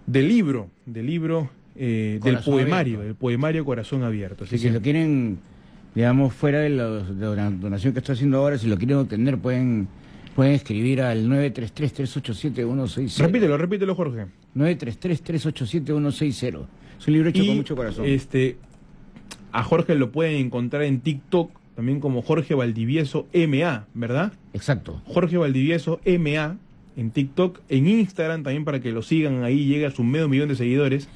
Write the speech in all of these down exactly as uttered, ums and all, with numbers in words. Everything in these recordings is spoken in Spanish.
del libro, del libro, eh, del Corazón poemario, Abierto. del poemario Corazón Abierto. Así Si, si que lo quieren, digamos, fuera de, los, de la donación que estoy haciendo ahora, si lo quieren obtener, pueden, pueden escribir al nueve tres tres, tres ocho siete, uno seis cero. repítelo, repítelo, Jorge. nueve tres tres, tres ocho siete, uno seis cero. Es un libro hecho Y, con mucho corazón. este, a Jorge lo pueden encontrar en TikTok también como Jorge Valdivieso M A, ¿verdad? Exacto. Jorge Valdivieso M A en TikTok, en Instagram también para que lo sigan, ahí llega a su medio millón de seguidores.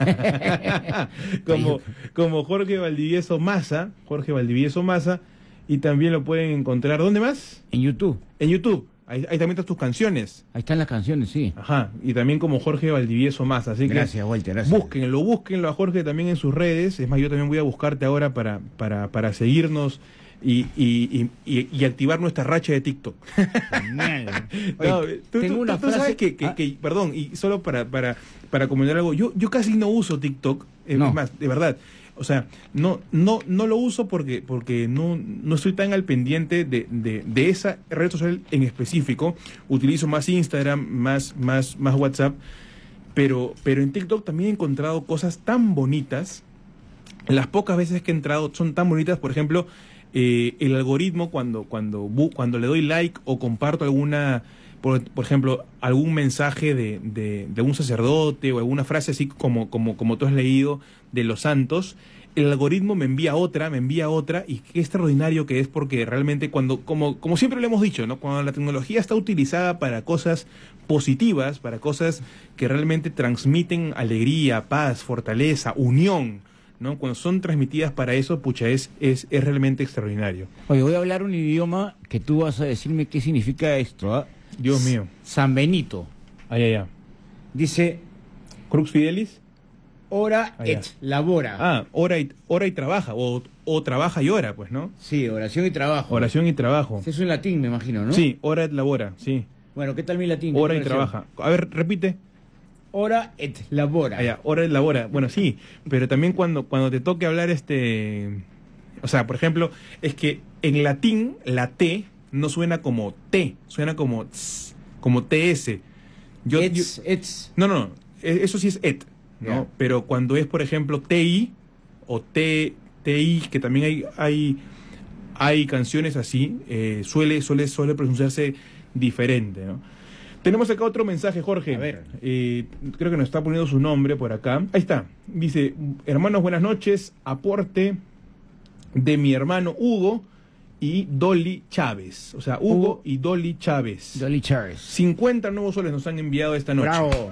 como, como Jorge Valdivieso Maza, Jorge Valdivieso Maza, y también lo pueden encontrar, ¿dónde más? En YouTube. En YouTube. Ahí, ahí también están tus canciones. Ahí están las canciones, sí. Ajá, y también como Jorge Valdivieso Maza, así que Gracias, Walter, gracias. búsquenlo, búsquenlo a Jorge también en sus redes. Es más, yo también voy a buscarte ahora para, para, para seguirnos y, y, y, y, y activar nuestra racha de TikTok. Genial. No, Oye, tú, tengo tú- una tú sabes frase... que, que, Ah, que- perdón, y solo para, para, para comentar algo, yo, yo casi no uso TikTok, eh, No. es más, de verdad. O sea, no, no, no lo uso porque, porque no, no estoy tan al pendiente de, de, de esa red social en específico. Utilizo más Instagram, más, más, más WhatsApp, pero, pero en TikTok también he encontrado cosas tan bonitas. Las pocas veces que he entrado son tan bonitas, por ejemplo, eh, el algoritmo cuando, cuando, bu- cuando le doy like o comparto alguna, por, por ejemplo, algún mensaje de, de, de un sacerdote o alguna frase así como, como, como tú has leído de los santos, el algoritmo me envía otra, me envía otra, y qué extraordinario que es, porque realmente cuando, como, como siempre lo hemos dicho, ¿no? Cuando la tecnología está utilizada para cosas positivas, para cosas que realmente transmiten alegría, paz, fortaleza, unión, ¿no? Cuando son transmitidas para eso, pucha, es, es, es realmente extraordinario. Oye, voy a hablar un idioma que tú vas a decirme qué significa esto. ¿Ah? Dios mío. San Benito. Ay, ay, ay. Dice, Crux Fidelis. ora Ah, ya. et labora. Ah, ora y, ora y trabaja, o, o trabaja y ora, pues, ¿no? Sí, oración y trabajo. Oración y trabajo. Eso en latín, me imagino, ¿no? Sí, ora et labora, sí. Bueno, ¿qué tal mi latín? Ora ¿Qué y te pareció? trabaja. A ver, repite. Ora et labora. Ah, ya, ora y labora. Bueno, sí, pero también cuando, cuando te toque hablar este... O sea, por ejemplo, es que en latín la T no suena como T, suena como tss, como T S. Yo, Ets, yo- ets. no, no, e- eso sí es et, ¿no? Ya. Pero cuando es, por ejemplo, T I o T, TI, que también hay, hay, hay canciones así, eh, suele, suele, suele pronunciarse diferente, ¿no? Tenemos acá otro mensaje, Jorge. A ver. Eh, creo que nos está poniendo su nombre por acá. Ahí está. Dice, hermanos, buenas noches. Aporte de mi hermano Hugo y Dolly Chávez. O sea, Hugo, Hugo. y Dolly Chávez. Dolly Chávez. cincuenta nuevos soles nos han enviado esta noche. Bravo.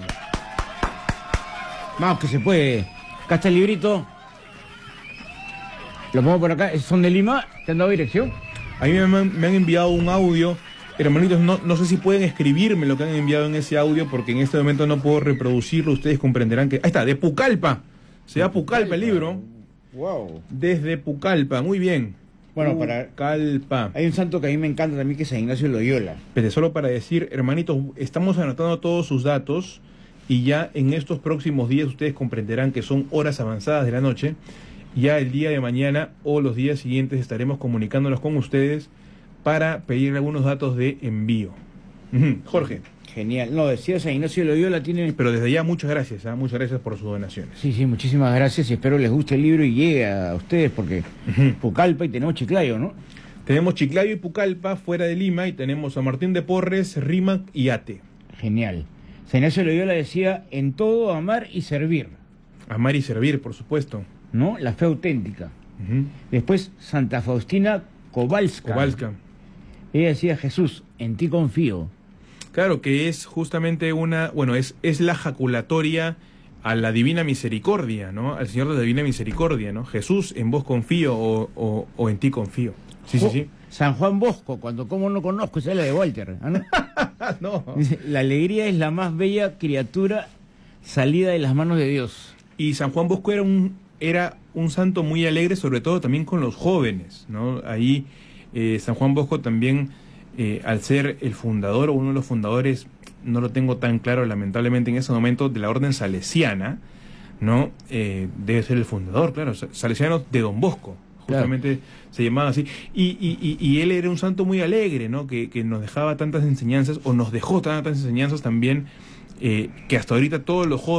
Vamos, que se puede. Acá está el librito. Lo pongo por acá. ¿Son de Lima? ¿Te han dado dirección? A mí me han, me han enviado un audio. Hermanitos, no, no sé si pueden escribirme lo que han enviado en ese audio, porque en este momento no puedo reproducirlo. Ustedes comprenderán que... Ahí está, de Pucallpa. Se llama Pucallpa el libro. Wow. Desde Pucallpa, muy bien. Bueno, para- Pucallpa. Hay un santo que a mí me encanta también, que es San Ignacio de Loyola. Pero solo para decir, hermanitos, estamos anotando todos sus datos y ya en estos próximos días ustedes comprenderán que son horas avanzadas de la noche. Ya el día de mañana o los días siguientes estaremos comunicándonos con ustedes para pedirle algunos datos de envío. Ujú, Jorge, Genial. No, decía San Ignacio de Loyola tiene... pero desde ya muchas gracias, ¿ah? Muchas gracias por sus donaciones. Sí, sí, muchísimas gracias y espero les guste el libro y llegue a ustedes porque Ujú. Pucallpa y tenemos Chiclayo, ¿no? Tenemos Chiclayo y Pucallpa fuera de Lima, y tenemos San Martín de Porres, Rímac y Ate. Genial. San Ignacio de Loyola decía, en todo amar y servir, Amar y servir, por supuesto. ¿no? La fe auténtica. Ujú. Después Santa Faustina Kowalska. Kowalska. Ella decía, Jesús, en ti confío. Claro, que es justamente una, bueno, es, es la jaculatoria a la Divina Misericordia, ¿no? Al Señor de la Divina Misericordia, ¿no? Jesús, en vos confío o, o, o en ti confío. Sí, sí, Oh, sí. San Juan Bosco, cuando como no conozco, esa es la de Walter. ¿Ah, no? No. Dice, la alegría es la más bella criatura salida de las manos de Dios. Y San Juan Bosco era un, era un santo muy alegre, sobre todo también con los jóvenes, ¿no? Ahí eh, San Juan Bosco también, eh, al ser el fundador o uno de los fundadores, no lo tengo tan claro lamentablemente en ese momento, de la orden salesiana, ¿no? Eh, debe ser el fundador, claro, salesiano de Don Bosco, justamente se llamaba así. Y, y, y, y él era un santo muy alegre, ¿no? Que, que nos dejaba tantas enseñanzas, o nos dejó tantas enseñanzas también, eh, que hasta ahorita todos los jóvenes